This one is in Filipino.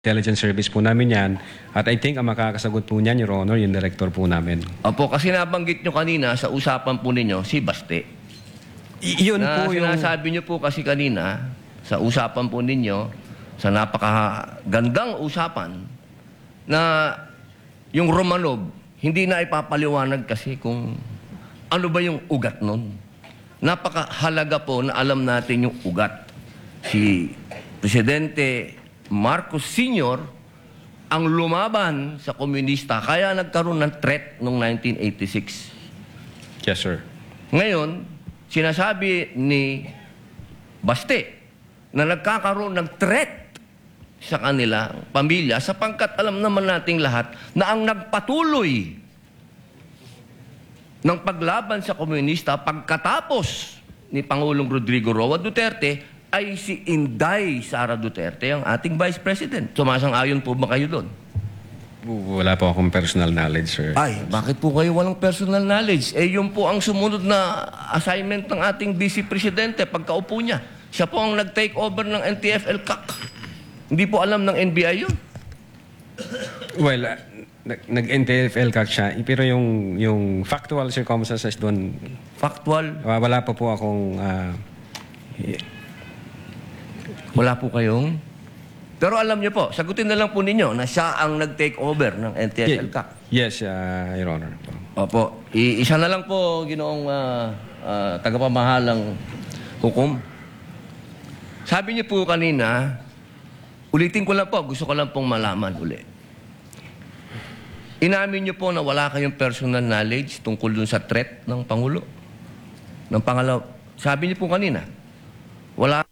Intelligence Service po namin yan. At I think ang makakasagot po niyan, Your Honor, yung director po namin. Opo, kasi nabanggit nyo kanina sa usapan po ninyo, si Baste. Yun Na po yung... sinasabi nyo po kasi kanina, sa usapan po ninyo, sa napakagandang usapan, na yung Romanov, hindi na ipapaliwanag kasi kung ano ba yung ugat nun. Napakahalaga po na alam natin yung ugat. Si Presidente Marcos Sr. ang lumaban sa komunista, kaya nagkaroon ng threat noong 1986. Yes, sir. Ngayon, sinasabi ni Baste na nagkakaroon ng threat sa kanilang pamilya sapagkat alam naman nating lahat na ang nagpatuloy ng paglaban sa komunista pagkatapos ni Pangulong Rodrigo Roa Duterte ay si Inday Sara Duterte, ang ating Vice President. Sumasang-ayon po ba kayo doon? Wala po akong personal knowledge, sir. Ay, bakit po kayo walang personal knowledge? Eh, yun po ang sumunod na assignment ng ating Vice Presidente pagkaupo niya. Siya po ang nag-take over ng NTF-ELCAC. Hindi po alam ng NBI yun. Well, nag-NTF-ELCAC siya, pero yung factual circumstances doon, Factual. wala pa po akong... Wala po kayong... Pero alam niyo po, sagutin na lang po ninyo na siya ang nag-take over ng NTF-ELCAC. Yes, Your Honor. Opo. Isa na lang po, ginoong tagapamahalang hukom. Sabi niyo po kanina, ulitin ko lang po, gusto ko lang pong malaman uli. Inamin niyo po na wala kayong personal knowledge tungkol dun sa threat ng Pangulo? Ng pangalaw. Sabi niyo po kanina, wala